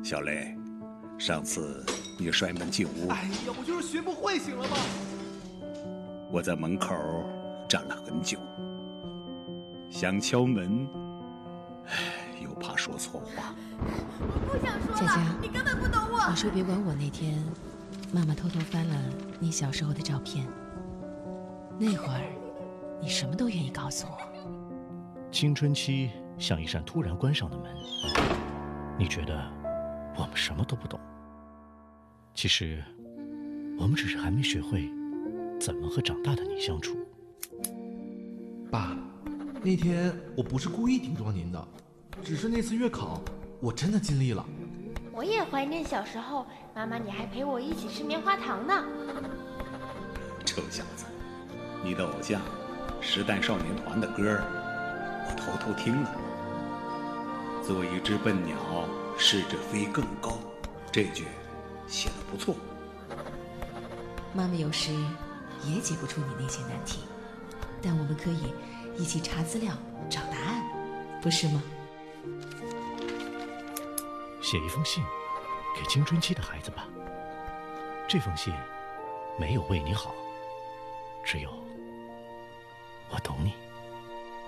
小雷，上次你摔门进屋， 哎呀，我就是学不会，行了吗？ 我在门口站了很久，想敲门，又怕说错话。 我不想说了， 佳佳， 你根本不懂我。 你说别管我。那天，妈妈偷偷翻了你小时候的照片，那会儿，你什么都愿意告诉我。 青春期像一扇突然关上的门，你觉得我们什么都不懂，其实我们只是还没学会怎么和长大的你相处。 爸，那天我不是故意顶撞您的，只是那次月考我真的尽力了。 我也怀念小时候，妈妈你还陪我一起吃棉花糖呢。 臭小子，你的偶像时代少年团的歌我偷偷听了。做一只笨鸟，试着飞更高，这句写得不错。 妈妈有时也解不出你那些难题，但我们可以一起查资料找答案，不是吗？ 写一封信给青春期的孩子吧，这封信没有为你好，只有我懂你。